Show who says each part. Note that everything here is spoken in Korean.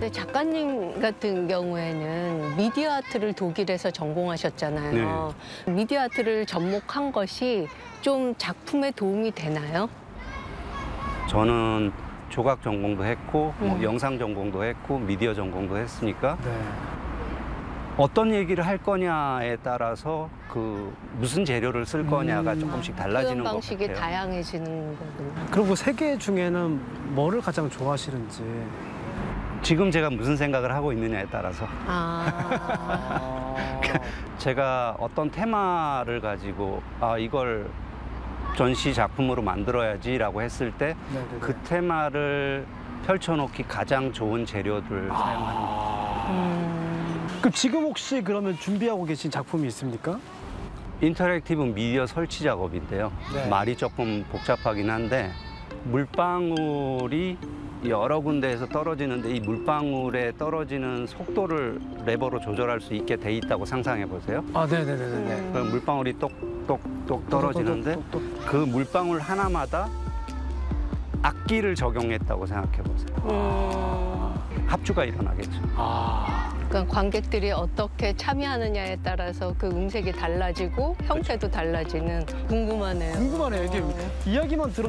Speaker 1: 근데 작가님 같은 경우에는 미디어 아트를 독일에서 전공하셨잖아요. 네. 미디어 아트를 접목한 것이 좀 작품에 도움이 되나요?
Speaker 2: 저는 조각 전공도 했고 뭐 영상 전공도 했고 미디어 전공도 했으니까 네. 어떤 얘기를 할 거냐에 따라서 그 무슨 재료를 쓸 거냐가 조금씩 달라지는 것 같아요.
Speaker 1: 방식이 다양해지는 거군요.
Speaker 3: 그리고 세 개 중에는 뭐를 가장 좋아하시는지.
Speaker 2: 지금 제가 무슨 생각을 하고 있느냐에 따라서. 제가 어떤 테마를 가지고 이걸 전시 작품으로 만들어야지라고 했을 때 그 테마를 펼쳐놓기 가장 좋은 재료들을 사용하는 거예요.
Speaker 3: 그럼 지금 혹시 그러면 준비하고 계신 작품이 있습니까?
Speaker 2: 인터랙티브 미디어 설치 작업인데요.
Speaker 3: 네.
Speaker 2: 말이 조금 복잡하긴 한데 물방울이 여러 군데에서 떨어지는데 이 물방울에 떨어지는 속도를 레버로 조절할 수 있게 돼 있다고 상상해 보세요.
Speaker 3: 네네네네.
Speaker 2: 그럼 물방울이 똑똑똑 떨어지는데 그 물방울 하나마다 악기를 적용했다고 생각해 보세요. 합주가 일어나겠죠.
Speaker 1: 그러니까 관객들이 어떻게 참여하느냐에 따라서 그 음색이 달라지고 형태도 달라지는 궁금하네요.
Speaker 3: 궁금하네요. 이게 이야기만 들어.